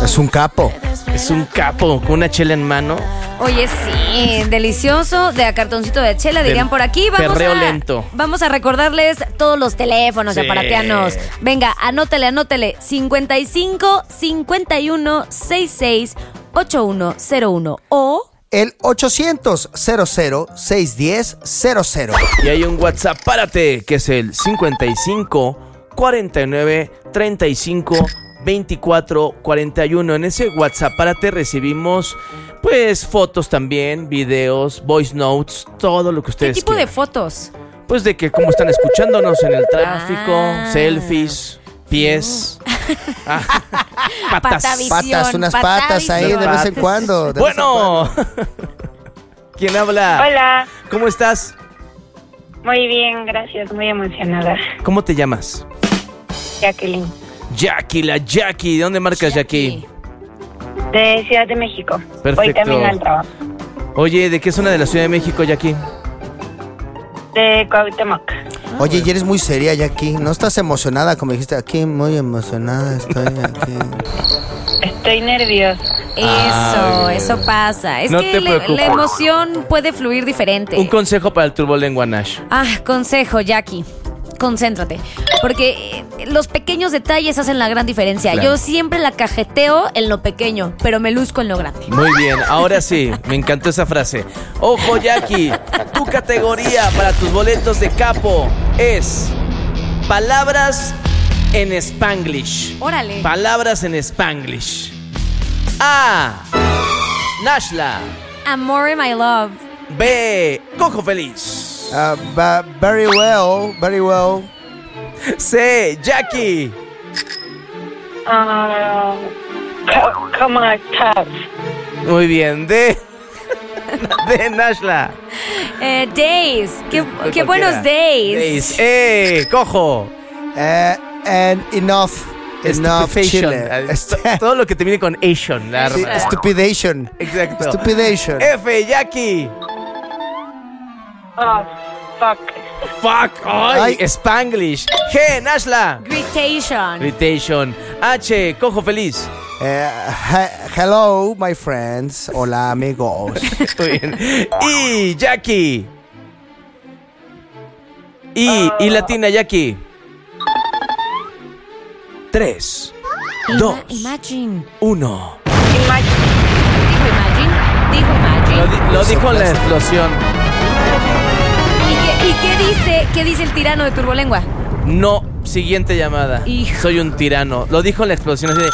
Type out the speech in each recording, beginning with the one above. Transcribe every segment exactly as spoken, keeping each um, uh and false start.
Es un capo. Es un capo, con una chela en mano. Oye, sí, delicioso, de a cartoncito de chela, dirían por aquí. Vamos perreo a, lento. Vamos a recordarles todos los teléfonos Sí. de Aparateanos. Venga, anótele, anótele. cincuenta y cinco, cincuenta y uno, sesenta y seis, ochenta y uno cero uno o... El ochocientos, cero cero, seiscientos diez, cero cero. Y hay un WhatsApp, párate, que es el cincuenta y cinco, cuarenta y nueve, treinta y cinco, veinticuatro, cuarenta y uno. En ese WhatsApp, párate, recibimos pues fotos también, videos, voice notes, todo lo que ¿Qué ustedes tipo de quieran. fotos? Pues de que cómo están escuchándonos en el tráfico, Ah. selfies, pies, ah, patas. Patavisión, Patas, unas patas ahí de vez en Patas. cuando. de vez en Bueno, ¿quién habla? Hola, ¿Cómo estás? muy bien, gracias, muy emocionada. ¿Cómo te llamas? Jacqueline, Jackie, la Jackie. ¿De dónde marcas, Jackie? de Ciudad de México. Perfecto. Voy también al trabajo. Oye, ¿de qué zona de la Ciudad de México, Jackie? De Cuauhtémoc. Oye, y eres muy seria, Jackie. ¿No estás emocionada como dijiste? Aquí muy emocionada estoy aquí. Estoy nerviosa. Eso, Ah, bien. eso pasa. Es No que te le- preocupes. la emoción puede fluir diferente. Un consejo para el turbolengua Nash. Ah, consejo, Jackie. Concéntrate. Porque eh, los pequeños detalles hacen la gran diferencia. Claro. Yo siempre la cajeteo en lo pequeño, pero me luzco en lo grande. Muy bien, ahora sí, me encantó esa frase. Ojo, Jackie, tu categoría para tus boletos de capo es palabras en Spanglish. Órale. Palabras en Spanglish. A. Nashla. Amore, my love. B. Cojo Feliz. Ah, ba- very well, very well. C. Jackie. Ah, co- ¿Cómo estás? Muy bien. D. D. Nashla. Eh, days. Qué, qué Cualquiera. buenos days. Days. E. Cojo. Eh, and enough. Enough Stupefation. chile. Ah, Este- to- Todo lo que termine con Asian, la Sí, arma. stupidation. Exacto. Stupidation. F. Jackie. Oh, fuck. Fuck. Ay, Ay. Spanglish. G. Nashla. Gritation. Irritation. H. Cojo Feliz. Eh, he- hello, my friends. Hola, amigos. Muy bien. Y Jackie. Y, y latina, Jackie. Tres, Ima- dos, Imagine. uno. Imagine. Dijo Imagine. Dijo Imagine. Lo, di- lo dijo en la explosión. ¿Y qué, y qué dice, qué dice el tirano de Turbolengua? No, siguiente llamada. Hijo. Soy un tirano. Lo dijo en la explosión así de,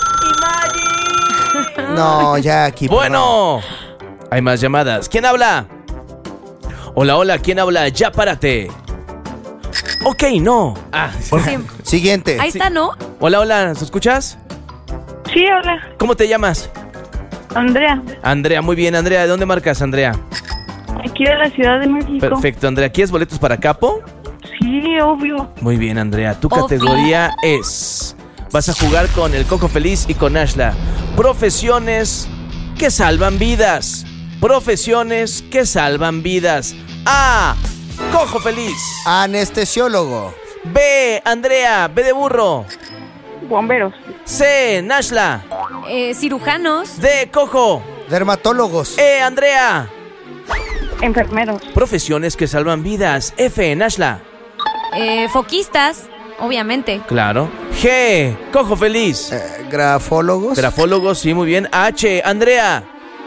No, Jackie. perdón. bueno, hay más llamadas. ¿Quién habla? Hola, hola, ¿quién habla? Ya párate. Ok, no. Ah, Sí. Siguiente. Ahí está, ¿no? hola, hola, ¿se escuchas? Sí, hola. ¿Cómo te llamas? Andrea, Andrea, muy bien, Andrea. ¿De dónde marcas, Andrea? aquí de la Ciudad de México. Perfecto, Andrea. ¿Quieres boletos para Capo? Sí, obvio. Muy bien, Andrea. Tu Obvio. categoría es... Vas a jugar con el Cojo Feliz y con Ashla. Profesiones que salvan vidas. Profesiones que salvan vidas. A. Cojo Feliz. Anestesiólogo. B. Andrea. B de burro. Bomberos. C. Nashla. Eh, cirujanos. D. Cojo. Dermatólogos. E. Andrea. Enfermeros. Profesiones que salvan vidas. F. Nashla. Eh, foquistas, obviamente. Claro. G. Cojo Feliz. Eh, grafólogos. Grafólogos, sí, muy bien. H. Andrea.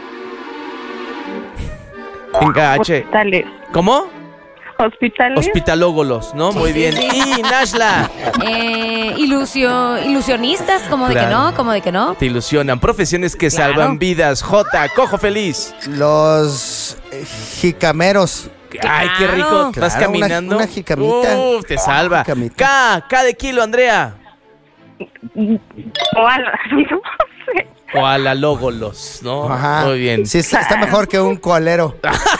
Venga, H. Hospitales. ¿Cómo? Hospitales. Hospitalógolos, ¿no? Muy sí, bien. sí. Y Nashla. Eh, ilusio- ilusionistas, como de que Claro. no, como de que no. Te ilusionan. Profesiones que Claro. salvan vidas. J. Cojo Feliz. Los eh, jicameros. Ay, qué rico. Claro. Vas Claro, una- caminando. una jicamita. Uf, te salva. Jicamita. K. K de kilo, Andrea. Koala. No sé. O a la lógolos, ¿no? Ajá. Muy bien. Sí, está, está mejor que un coalero.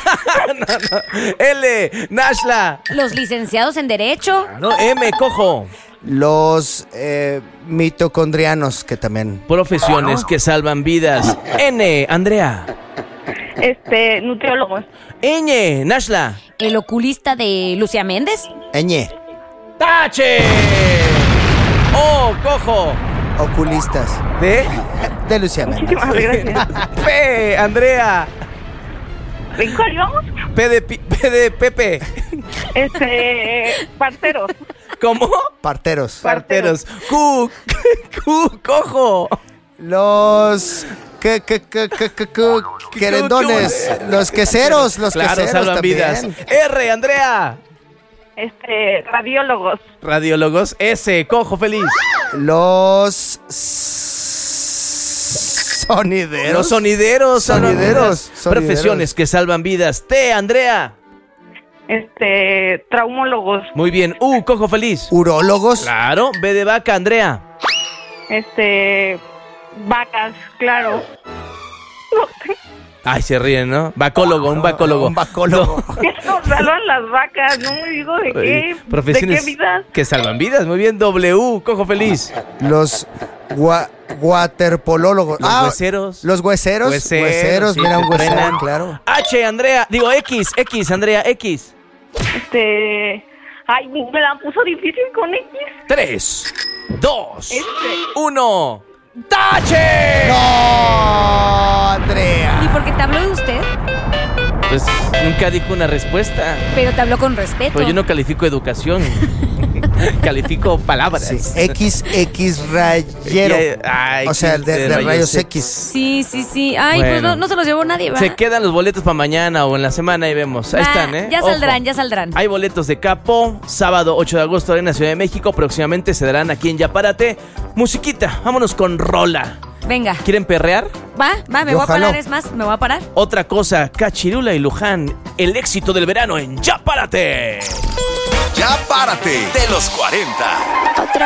L. Nashla. Los licenciados en Derecho. No, M. Cojo. Los eh, mitocondrianos, que también. Profesiones que salvan vidas. N. Andrea. Este, nutriólogos. Ñ. Nashla. El oculista de Lucía Méndez. Eñe. ¡Tache! ¡Oh, cojo! Oculistas. ¿De? de Lucía Méndez. Muchísimas gracias. P, Andrea. ¿En cuál vamos? P de, pi- P de Pepe. Este, parteros. ¿Cómo? Parteros. Parteros. Q, Q, cojo. Los... Que, que, que, que, que, que, querendones. Los queseros. Los Claro, queseros salvan también. vidas. R, Andrea. Este, radiólogos. Radiólogos. S, cojo feliz. Los... Sonideros. Los sonideros. salvan Sonideros, vidas. sonideros. Profesiones que salvan vidas. T, Andrea. Este, traumólogos. Muy bien. U, cojo feliz. Urólogos. Claro. B de vaca, Andrea. Este, vacas, claro. No sé. Ay, se ríen, ¿no? Vacólogo, un vacólogo. Un vacólogo. ¿Qué nos salvan las vacas? No me digo de No. qué. Profesiones ¿De qué vidas? que salvan vidas. Muy bien. W, cojo feliz. Los gua- waterpolólogos. Los Ah, hueseros. Los hueseros. Hueseros, Hueseros, sí, mira, que un huesero, entrenan. claro. H, Andrea. Digo, X, X, Andrea, X. Este, ay, me la puso difícil con X. Tres, dos, Este. uno. ¡Tache! ¡No, Andrea! ¿Y por qué te habló de usted? Pues nunca dijo una respuesta. Pero te habló con respeto. Pues yo no califico educación. Califico palabras. Sí, X, X rayero. Y, ay, O sea, X de, de rayos X. Sí, sí, sí. Ay, pues Bueno. no, no se los llevó nadie, ¿va? Se quedan los boletos para mañana o en la semana y vemos. Ahí Va, están, ¿eh? Ya Ojo. saldrán, ya saldrán. Hay boletos de Capo, sábado ocho de agosto en la Ciudad de México. Próximamente se darán aquí en Ya Párate. Musiquita, vámonos con rola. Venga. ¿Quieren perrear? Va, va, me Yo voy a parar, jalo. es más, me voy a parar. Otra cosa, Cachirula y Luján, el éxito del verano en Ya Párate. Ya párate de los cuarenta.